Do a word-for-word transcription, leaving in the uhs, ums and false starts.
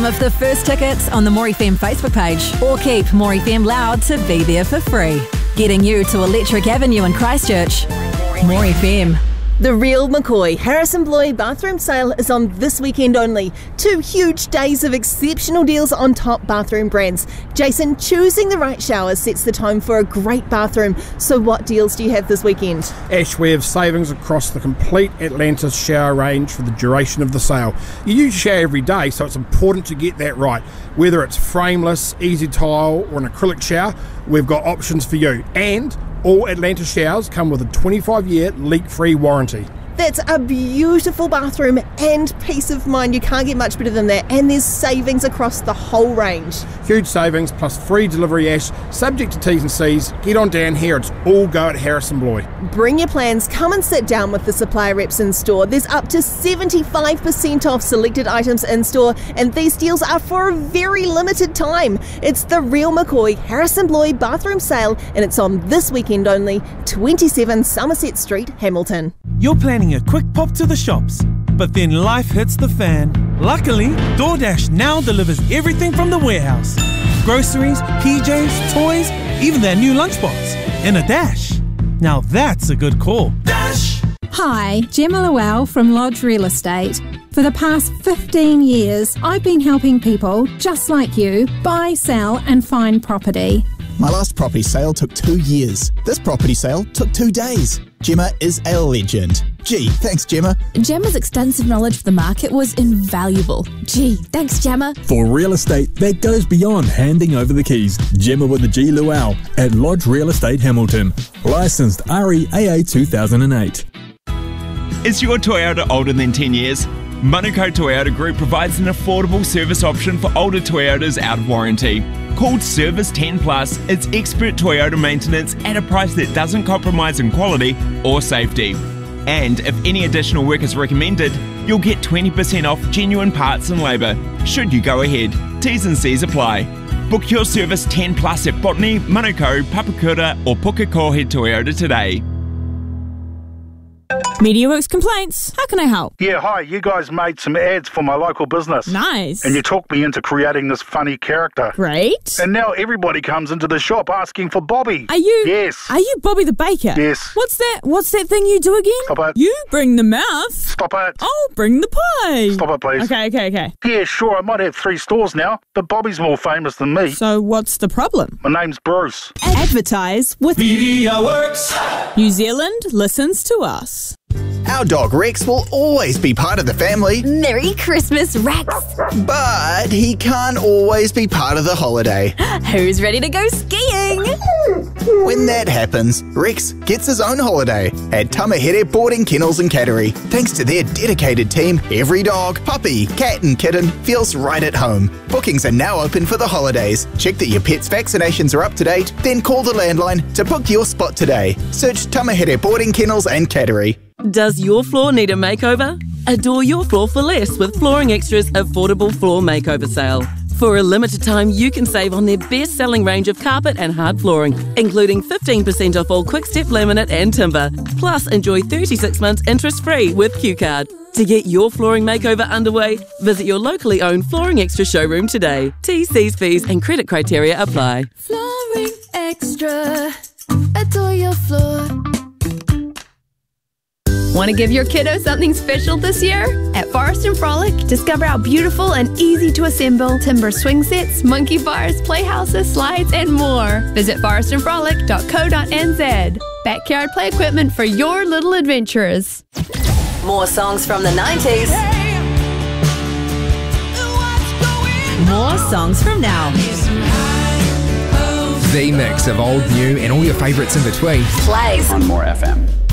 The Real McCoy Harrison Bloy bathroom sale is on this weekend only. Two huge days of exceptional deals on top bathroom brands. Jason, choosing the right shower sets the tone for a great bathroom. So what deals do you have this weekend? Ash, we have savings across the complete Atlantis shower range for the duration of the sale. You use your shower every day, so it's important to get that right. Whether it's frameless, easy tile or an acrylic shower, we've got options for you. And all Atlantis showers come with a twenty-five year leak-free warranty. That's a beautiful bathroom and peace of mind. You can't get much better than that. And there's savings across the whole range. Huge savings plus free delivery, Ash, subject to T's and C's. Get on down here, it's all go at Harrison Bloy. Bring your plans, come and sit down with the supplier reps in store. There's up to seventy-five percent off selected items in store, and these deals are for a very limited time. It's the Real McCoy Harrison Bloy bathroom sale, and it's on this weekend only, twenty-seven Somerset Street, Hamilton. You're planning a quick pop to the shops, but then life hits the fan. Luckily, DoorDash now delivers everything from the warehouse. Groceries, P Js, toys, even their new lunchbox in a dash. Now that's a good call. Dash! Hi, Gemma Llewell from Lodge Real Estate. For the past fifteen years, I've been helping people just like you buy, sell and find property. My last property sale took two years. This property sale took two days. Gemma is a legend. Gee, thanks Gemma. Gemma's extensive knowledge of the market was invaluable. Gee, thanks Gemma. For real estate that goes beyond handing over the keys, Gemma with the G Luau at Lodge Real Estate Hamilton. Licensed R E A A two thousand eight. Is your Toyota older than ten years? Manukau Toyota Group provides an affordable service option for older Toyotas out of warranty. Called Service ten plus, it's expert Toyota maintenance at a price that doesn't compromise in quality or safety. And if any additional work is recommended, you'll get twenty percent off genuine parts and labour, should you go ahead. T's and C's apply. Book your Service ten plus at Botany, Manukau, Papakura or Pukekohe Toyota today. MediaWorks Complaints. How can I help? Yeah, hi. You guys made some ads for my local business. Nice. And you talked me into creating this funny character. Great. And now everybody comes into the shop asking for Bobby. Are you? Yes. Are you Bobby the Baker? Yes. What's that? What's that thing you do again? Stop it. You bring the mouth. Stop it. I'll bring the pie. Stop it, please. Okay, okay, okay. Yeah, sure. I might have three stores now, but Bobby's more famous than me. So what's the problem? My name's Bruce. Advertise with MediaWorks. New Zealand listens to us. Our dog Rex will always be part of the family. Merry Christmas, Rex. But he can't always be part of the holiday. Who's ready to go skiing? When that happens, Rex gets his own holiday at Tamahere Boarding Kennels and Cattery. Thanks to their dedicated team, every dog, puppy, cat and kitten feels right at home. Bookings are now open for the holidays. Check that your pet's vaccinations are up to date, then call the landline to book your spot today. Search Tamahere Boarding Kennels and Cattery. Does your floor need a makeover? Adore your floor for less with Flooring Extra's affordable floor makeover sale. For a limited time, you can save on their best-selling range of carpet and hard flooring, including fifteen percent off all Quick-Step laminate and timber. Plus, enjoy thirty-six months interest-free with Q Card. To get your flooring makeover underway, visit your locally owned Flooring Extra showroom today. T's, C's, fees and credit criteria apply. Flooring Extra. Adore your floor. Want to give your kiddo something special this year? At Forest and Frolic, discover our beautiful and easy to assemble timber swing sets, monkey bars, playhouses, slides, and more. Visit forest and frolic dot co dot n z. Backyard play equipment for your little adventurers. More songs from the nineties. More songs from now. The mix of old, new, and all your favourites in between. Plays on More F M.